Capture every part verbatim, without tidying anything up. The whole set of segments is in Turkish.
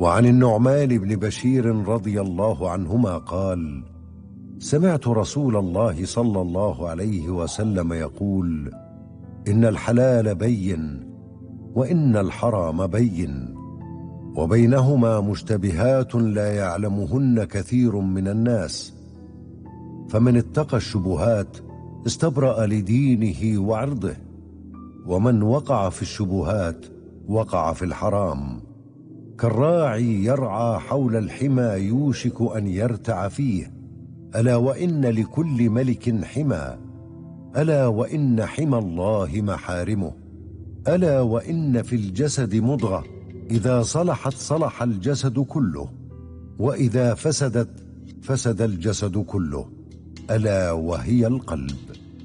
وعن النعمان بن بشير رضي الله عنهما قال: سمعت رسول الله صلى الله عليه وسلم يقول: إن الحلال بين وإن الحرام بين وبينهما مشتبهات لا يعلمهن كثير من الناس، فمن اتقى الشبهات استبرأ لدينه وعرضه، ومن وقع في الشبهات وقع في الحرام. كالراعي يرعى حول الحمى يوشك أن يرتع فيه، ألا وإن لكل ملك حمى، ألا وإن حمى الله محارمه، ألا وإن في الجسد مضغة إذا صلحت صلح الجسد كله، وإذا فسدت فسد الجسد كله، ألا وهي القلب.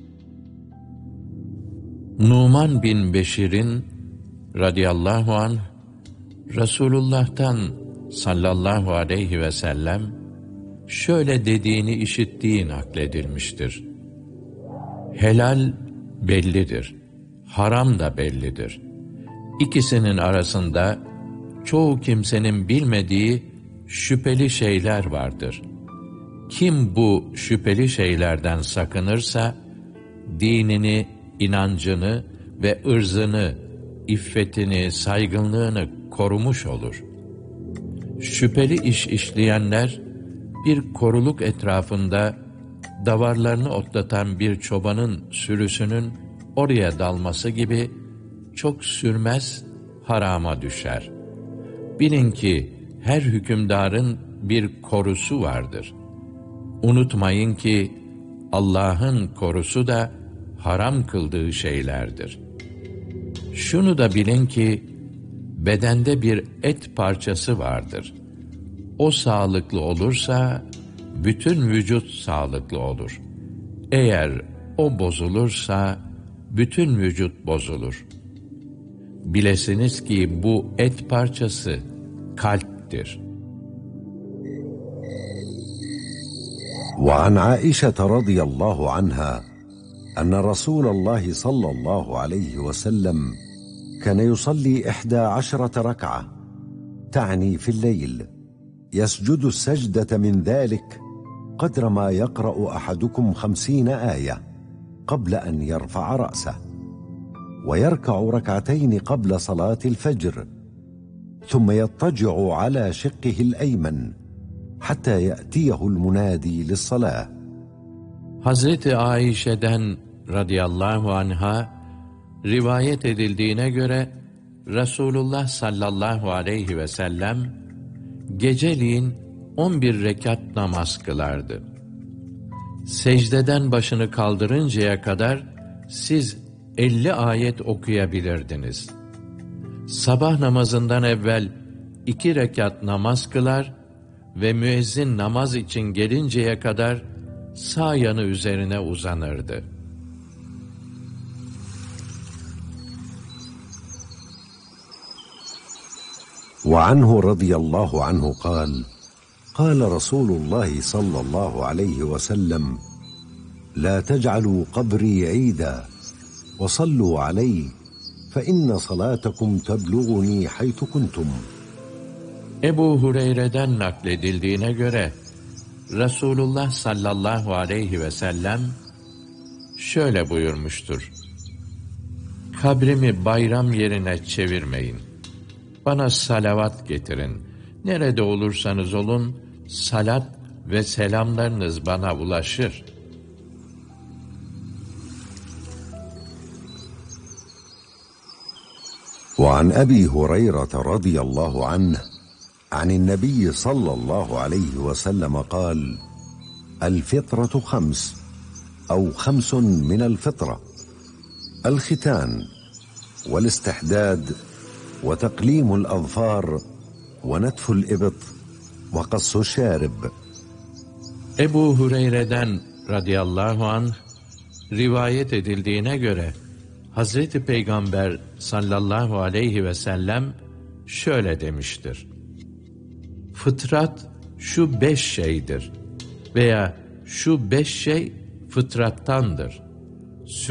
Numan bin Beşir'in radıyallahu anh, Resulullah'tan sallallahu aleyhi ve sellem şöyle dediğini işittiği nakledilmiştir. Helal bellidir, haram da bellidir. İkisinin arasında çoğu kimsenin bilmediği şüpheli şeyler vardır. Kim bu şüpheli şeylerden sakınırsa, dinini, inancını ve ırzını, iffetini, saygınlığını korumuş olur. Şüpheli iş işleyenler, bir koruluk etrafında davarlarını otlatan bir çobanın sürüsünün oraya dalması gibi çok sürmez, harama düşer. Bilin ki her hükümdarın bir korusu vardır. Unutmayın ki Allah'ın korusu da haram kıldığı şeylerdir. Şunu da bilin ki bedende bir et parçası vardır. O sağlıklı olursa bütün vücut sağlıklı olur. Eğer o bozulursa bütün vücut bozulur. Bilesiniz ki bu et parçası kalptir. وعن عائشة رضي الله عنها أن رسول الله صلى الله عليه وسلم كان يصلي إحدى عشرة ركعة، تعني في الليل، يسجد السجدة من ذلك قدر ما يقرأ أحدكم خمسين آية قبل أن يرفع رأسه، ويركع ركعتين قبل صلاة الفجر، ثم يضطجع على شقه الأيمن حتى يأتيه المنادي للصلاة. Hazreti Ayşe'den radıyallahu anha rivayet edildiğine göre Resulullah sallallahu aleyhi ve sellem geceliğin on bir rekat namaz kılardı. Secdeden başını kaldırıncaya kadar siz elli ayet okuyabilirdiniz. Sabah namazından evvel iki rekat namaz kılar ve müezzin namaz için gelinceye kadar sağ yanı üzerine uzanırdı. وعنه رضي الله عنه قال: قال رسول الله صلى الله عليه وسلم: لا تجعلوا قبري عيدا وصلوا علي فإن صلاتكم تبلغني حيث كنتم. Ebu Hureyre'den nakledildiğine göre Resulullah sallallahu aleyhi ve sellem şöyle buyurmuştur: Kabrimi bayram yerine çevirmeyin. Bana salavat getirin. Nerede olursanız olun, salat ve selamlarınız bana ulaşır. وعن أبي هريرة رضي الله عنه عن النبي صلى الله عليه وسلم قال: الفطرة خمس أو خمس من الفطرة: الختان والاستحداد وتقليم الأظفار ونتف الإبط وقص الشارب. Ebu Hureyre'den radıyallahu anh rivayet edildiğine göre Hazreti Peygamber sallallahu aleyhi ve sellem şöyle demiştir: Fıtrat şu beş şeydir veya şu beş şey fıtrattandır.